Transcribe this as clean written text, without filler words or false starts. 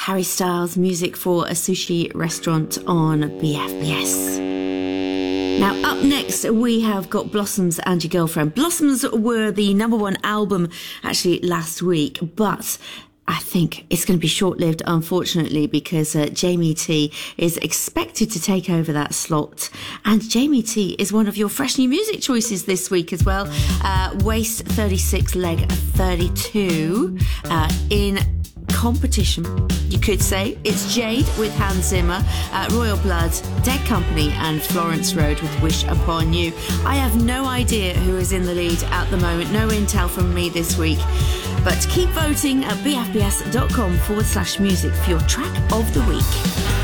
Harry Styles, music for a sushi restaurant on BFBS. Now, up next, we have got Blossoms and Your Girlfriend. Blossoms were the #1 album actually last week, but I think it's going to be short-lived, unfortunately, because Jamie T is expected to take over that slot. And Jamie T is one of your fresh new music choices this week as well. Waist 36, leg 32 in competition, you could say. It's Jade with Hans Zimmer, Royal Blood, Dead Company and Florence Road with Wish Upon You. I have no idea who is in the lead at the moment. No intel from me this week. But keep voting at bfbs.com/music for your track of the week.